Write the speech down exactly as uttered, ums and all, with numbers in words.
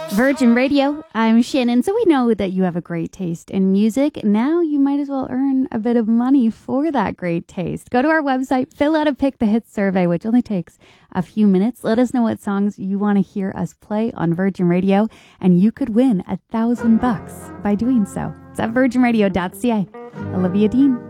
Virgin Radio, I'm Shannon. So we know that you have a great taste in music. Now you might as well earn a bit of money for that great taste. Go to our website, fill out a Pick the Hits survey, which only takes a few minutes. Let us know what songs you want to hear us play on Virgin Radio, and you could win a thousand bucks by doing so. It's at virgin radio dot c a. Olivia Dean.